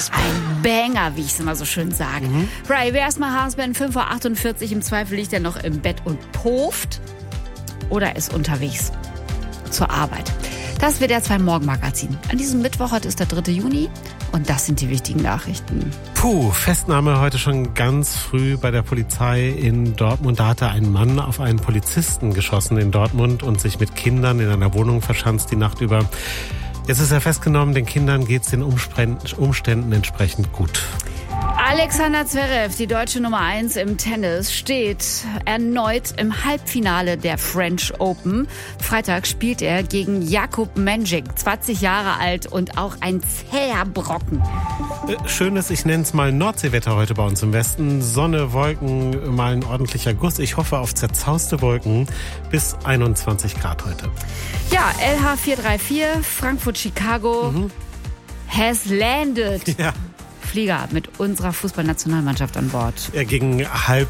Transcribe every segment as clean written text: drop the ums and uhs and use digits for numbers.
Ein Banger, wie ich es immer so schön sage. Right, wer erstmal Hausband 5:48 Uhr, im Zweifel liegt er noch im Bett und poft oder ist unterwegs zur Arbeit. Das wird WDR 2 Morgenmagazin. An diesem Mittwoch, heute ist der 3. Juni und das sind die wichtigen Nachrichten. Festnahme heute schon ganz früh bei der Polizei in Dortmund. Da hatte ein Mann auf einen Polizisten geschossen in Dortmund und sich mit Kindern in einer Wohnung verschanzt die Nacht über. Jetzt ist er festgenommen, den Kindern geht es den Umständen entsprechend gut. Alexander Zverev, die deutsche Nummer 1 im Tennis, steht erneut im Halbfinale der French Open. Freitag spielt er gegen Jakub Mensik, 20 Jahre alt und auch ein zäher Brocken. Schönes, ich nenne es mal Nordseewetter heute bei uns im Westen. Sonne, Wolken, mal ein ordentlicher Guss. Ich hoffe auf zerzauste Wolken bis 21 Grad heute. Ja, LH434, Frankfurt-Chicago has landed. Ja. Flieger mit unserer Fußballnationalmannschaft an Bord. Gegen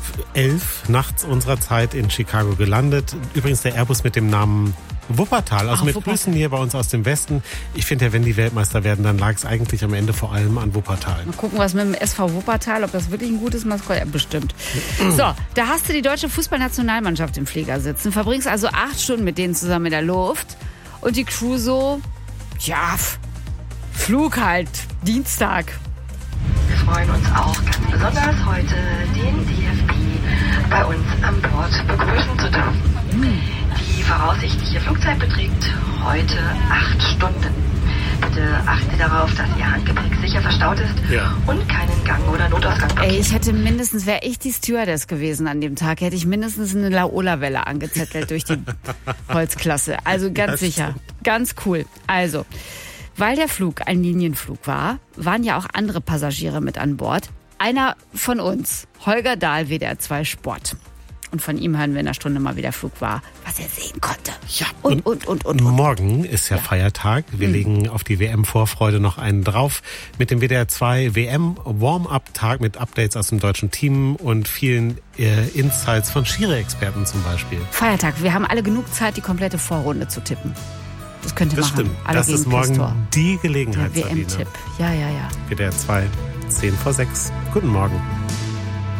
10:30 nachts unserer Zeit in Chicago gelandet. Übrigens der Airbus mit dem Namen Wuppertal. Also mit Grüßen hier bei uns aus dem Westen. Ich finde ja, wenn die Weltmeister werden, dann lag es eigentlich am Ende vor allem an Wuppertal. Mal gucken, was mit dem SV Wuppertal, ob das wirklich ein gutes Maskott ist. Bestimmt. So, da hast du die deutsche Fußballnationalmannschaft im Flieger sitzen. Verbringst also 8 Stunden mit denen zusammen in der Luft. Und die Crew so, ja, Flug halt, Dienstag. Wir freuen uns auch ganz besonders, heute den DFB bei uns an Bord begrüßen zu dürfen. Die voraussichtliche Flugzeit beträgt heute 8 Stunden. Bitte achten Sie darauf, dass Ihr Handgepäck sicher verstaut ist und keinen Gang- oder Notausgang blockiert. Ey, ich hätte mindestens, wäre ich die Stewardess gewesen an dem Tag, hätte ich mindestens eine Laola-Welle angezettelt durch die Holzklasse. Also ganz sicher, ganz cool. Also, weil der Flug ein Linienflug war, waren ja auch andere Passagiere mit an Bord. Einer von uns, Holger Dahl, WDR 2 Sport. Und von ihm hören wir in der Stunde mal, wie der Flug war, was er sehen konnte. Ja, und morgen ist ja Feiertag. Wir legen auf die WM-Vorfreude noch einen drauf mit dem WDR 2 WM-Warm-Up-Tag mit Updates aus dem deutschen Team und vielen Insights von Schiri-Experten zum Beispiel. Feiertag, wir haben alle genug Zeit, die komplette Vorrunde zu tippen. Das könnt ihr machen. Stimmt. Alle das ist morgen Pistor. Die Gelegenheit, Der WM-Tipp. Ja. WDR 2, 6:10. Guten Morgen.